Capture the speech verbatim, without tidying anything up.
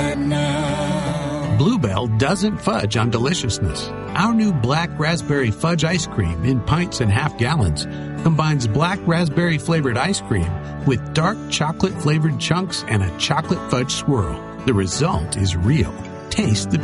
right now. Bluebell doesn't fudge on deliciousness. Our new black raspberry fudge ice cream in pints and half gallons combines black raspberry flavored ice cream with dark chocolate flavored chunks and a chocolate fudge swirl. The result is real. Taste the